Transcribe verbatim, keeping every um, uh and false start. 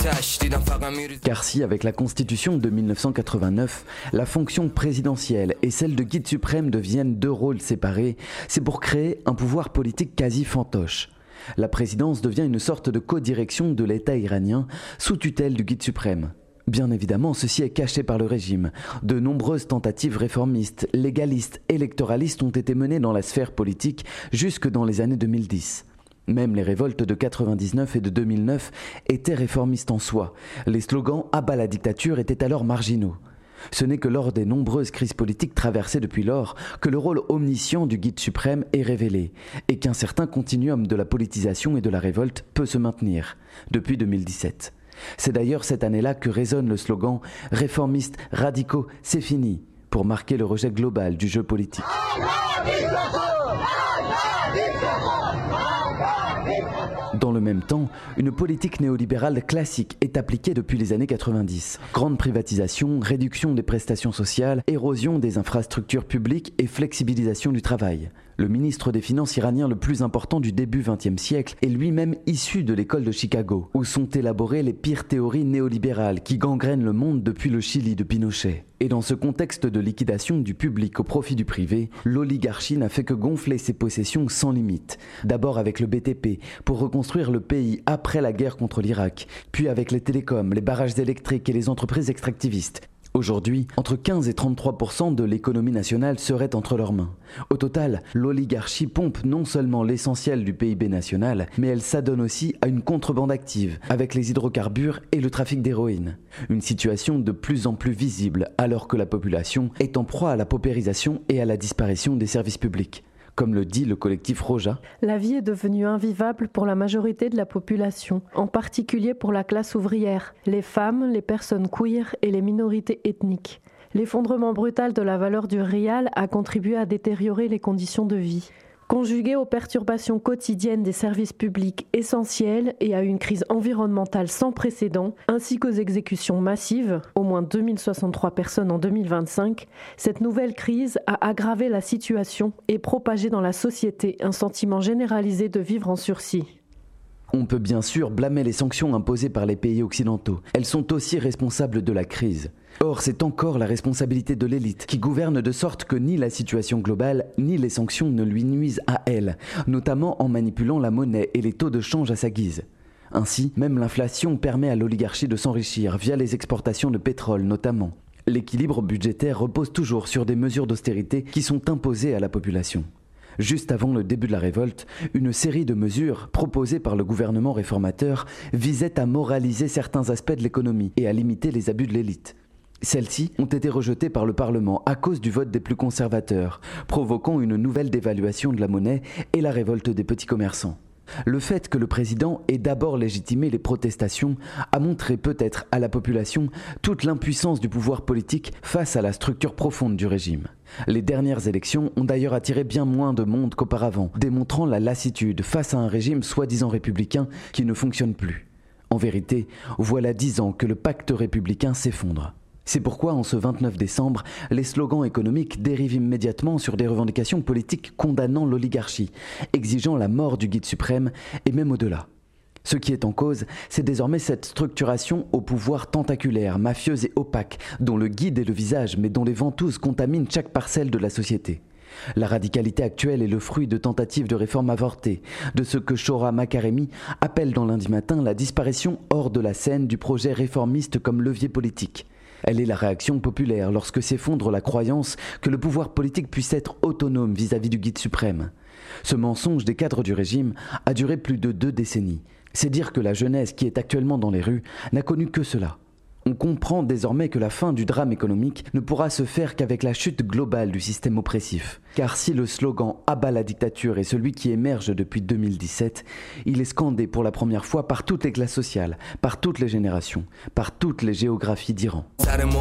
Car si, avec la Constitution de mille neuf cent quatre-vingt-neuf, la fonction présidentielle et celle de guide suprême deviennent deux rôles séparés, c'est pour créer un pouvoir politique quasi fantoche. La présidence devient une sorte de codirection de l'État iranien sous tutelle du guide suprême. Bien évidemment, ceci est caché par le régime. De nombreuses tentatives réformistes, légalistes, électoralistes ont été menées dans la sphère politique jusque dans les années deux mille dix. Même les révoltes de quatre-vingt-dix-neuf et de deux mille neuf étaient réformistes en soi. Les slogans « Abat la dictature » étaient alors marginaux. Ce n'est que lors des nombreuses crises politiques traversées depuis lors que le rôle omniscient du guide suprême est révélé et qu'un certain continuum de la politisation et de la révolte peut se maintenir, depuis deux mille dix-sept. C'est d'ailleurs cette année-là que résonne le slogan « Réformistes, radicaux, c'est fini » pour marquer le rejet global du jeu politique. Dans le même temps, une politique néolibérale classique est appliquée depuis les années quatre-vingt-dix. Grande privatisation, réduction des prestations sociales, érosion des infrastructures publiques et flexibilisation du travail. Le ministre des Finances iranien le plus important du début vingtième siècle est lui-même issu de l'école de Chicago, où sont élaborées les pires théories néolibérales qui gangrènent le monde depuis le Chili de Pinochet. Et dans ce contexte de liquidation du public au profit du privé, l'oligarchie n'a fait que gonfler ses possessions sans limite. D'abord avec le B T P, pour reconstruire le pays après la guerre contre l'Irak, puis avec les télécoms, les barrages électriques et les entreprises extractivistes. Aujourd'hui, entre quinze et trente-trois pour cent de l'économie nationale serait entre leurs mains. Au total, l'oligarchie pompe non seulement l'essentiel du P I B national, mais elle s'adonne aussi à une contrebande active, avec les hydrocarbures et le trafic d'héroïne. Une situation de plus en plus visible, alors que la population est en proie à la paupérisation et à la disparition des services publics. Comme le dit le collectif Roja, la vie est devenue invivable pour la majorité de la population, en particulier pour la classe ouvrière, les femmes, les personnes queer et les minorités ethniques. L'effondrement brutal de la valeur du rial a contribué à détériorer les conditions de vie. Conjugué aux perturbations quotidiennes des services publics essentiels et à une crise environnementale sans précédent, ainsi qu'aux exécutions massives, au moins deux mille soixante-trois personnes en deux mille vingt-cinq, cette nouvelle crise a aggravé la situation et propagé dans la société un sentiment généralisé de vivre en sursis. On peut bien sûr blâmer les sanctions imposées par les pays occidentaux. Elles sont aussi responsables de la crise. Or, c'est encore la responsabilité de l'élite qui gouverne de sorte que ni la situation globale, ni les sanctions ne lui nuisent à elle, notamment en manipulant la monnaie et les taux de change à sa guise. Ainsi, même l'inflation permet à l'oligarchie de s'enrichir via les exportations de pétrole notamment. L'équilibre budgétaire repose toujours sur des mesures d'austérité qui sont imposées à la population. Juste avant le début de la révolte, une série de mesures proposées par le gouvernement réformateur visaient à moraliser certains aspects de l'économie et à limiter les abus de l'élite. Celles-ci ont été rejetées par le Parlement à cause du vote des plus conservateurs, provoquant une nouvelle dévaluation de la monnaie et la révolte des petits commerçants. Le fait que le président ait d'abord légitimé les protestations a montré peut-être à la population toute l'impuissance du pouvoir politique face à la structure profonde du régime. Les dernières élections ont d'ailleurs attiré bien moins de monde qu'auparavant, démontrant la lassitude face à un régime soi-disant républicain qui ne fonctionne plus. En vérité, voilà dix ans que le pacte républicain s'effondre. C'est pourquoi, en ce vingt-neuf décembre, les slogans économiques dérivent immédiatement sur des revendications politiques condamnant l'oligarchie, exigeant la mort du guide suprême et même au-delà. Ce qui est en cause, c'est désormais cette structuration au pouvoir tentaculaire, mafieuse et opaque, dont le guide est le visage, mais dont les ventouses contaminent chaque parcelle de la société. La radicalité actuelle est le fruit de tentatives de réforme avortées, de ce que Shoura Makaremi appelle dans Lundi Matin la disparition hors de la scène du projet réformiste comme levier politique. Elle est la réaction populaire lorsque s'effondre la croyance que le pouvoir politique puisse être autonome vis-à-vis du guide suprême. Ce mensonge des cadres du régime a duré plus de deux décennies. C'est dire que la jeunesse qui est actuellement dans les rues n'a connu que cela. On comprend désormais que la fin du drame économique ne pourra se faire qu'avec la chute globale du système oppressif. Car si le slogan « Abat la dictature » est celui qui émerge depuis deux mille dix-sept, il est scandé pour la première fois par toutes les classes sociales, par toutes les générations, par toutes les géographies d'Iran.